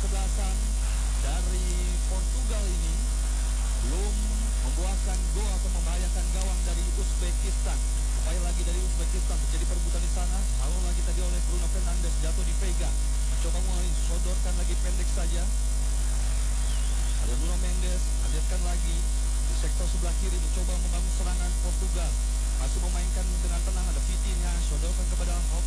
kesebelasan dari Portugal ini belum membuahkan gol atau membahayakan gawang dari Uzbekistan. Upaya lagi dari Uzbekistan, terjadi perebutan di sana. Lalu lagi tadi oleh Bruno Fernandes, jatuh di Vega. Mencoba mulai sodorkan lagi pendek saja. Ada Bruno Mendes, hadirkan lagi di sektor sebelah kiri, mencoba membangun serangan Portugal. Masih memainkan dengan tenang, ada Vitinha, sodorkan kepada